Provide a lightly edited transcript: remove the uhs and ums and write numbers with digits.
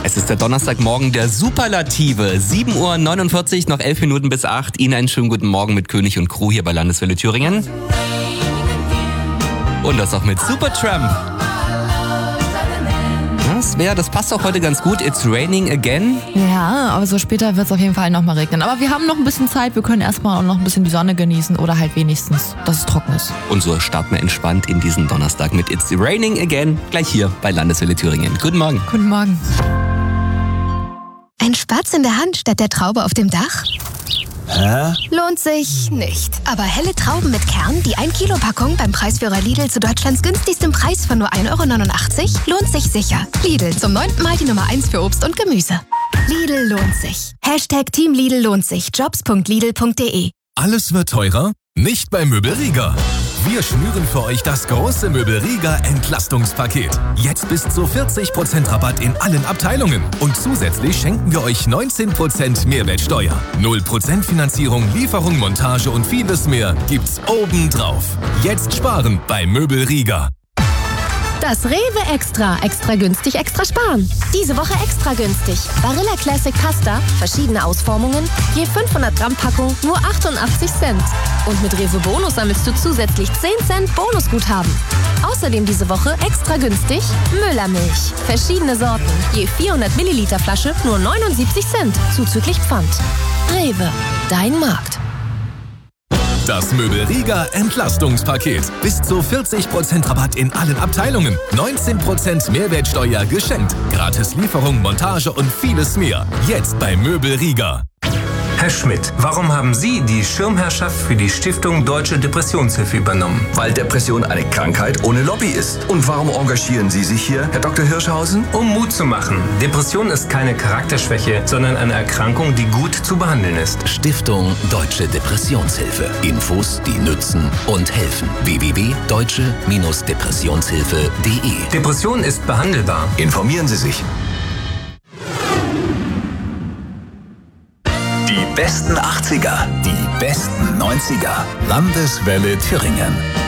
Es ist der Donnerstagmorgen der Superlative. 7:49 Uhr, noch 11 Minuten bis 8. Ihnen einen schönen guten Morgen mit König und Crew hier bei Landeswelle Thüringen. Und das auch mit Supertramp. Das passt auch heute ganz gut. It's raining again. Ja, aber so später wird es auf jeden Fall nochmal regnen. Aber wir haben noch ein bisschen Zeit. Wir können erstmal noch ein bisschen die Sonne genießen oder halt wenigstens, dass es trocken ist. Und so starten wir entspannt in diesen Donnerstag mit It's raining again. Gleich hier bei Landeswelle Thüringen. Guten Morgen. Guten Morgen. Ein Spatz in der Hand statt der Traube auf dem Dach? Hä? Lohnt sich nicht. Aber helle Trauben mit Kern, die 1-Kilo-Packung beim Preisführer Lidl zu Deutschlands günstigstem Preis von nur 1,89 € lohnt sich sicher. Lidl, zum 9. Mal die Nummer 1 für Obst und Gemüse. Lidl lohnt sich. #Team Lidl lohnt sich. Jobs.lidl.de. Alles wird teurer? Nicht bei Möbel Rieger. Wir schnüren für euch das große Möbel Rieger Entlastungspaket. Jetzt bis zu 40% Rabatt in allen Abteilungen. Und zusätzlich schenken wir euch 19% Mehrwertsteuer. 0% Finanzierung, Lieferung, Montage und vieles mehr gibt's obendrauf. Jetzt sparen bei Möbel Rieger. Das Rewe Extra. Extra günstig, extra sparen. Diese Woche extra günstig. Barilla Classic Pasta, verschiedene Ausformungen, je 500 Gramm Packung, nur 88 Cent. Und mit Rewe Bonus sammelst du zusätzlich 10 Cent Bonusguthaben. Außerdem diese Woche extra günstig Müllermilch. Verschiedene Sorten, je 400 Milliliter Flasche, nur 79 Cent, zuzüglich Pfand. Rewe, dein Markt. Das Möbel Rieger Entlastungspaket. Bis zu 40% Rabatt in allen Abteilungen. 19% Mehrwertsteuer geschenkt. Gratis Lieferung, Montage und vieles mehr. Jetzt bei Möbel Rieger. Herr Schmidt, warum haben Sie die Schirmherrschaft für die Stiftung Deutsche Depressionshilfe übernommen? Weil Depression eine Krankheit ohne Lobby ist. Und warum engagieren Sie sich hier, Herr Dr. Hirschhausen? Um Mut zu machen. Depression ist keine Charakterschwäche, sondern eine Erkrankung, die gut zu behandeln ist. Stiftung Deutsche Depressionshilfe. Infos, die nützen und helfen. www.deutsche-depressionshilfe.de. Depression ist behandelbar. Informieren Sie sich. Die besten 80er, die besten 90er. Landeswelle Thüringen.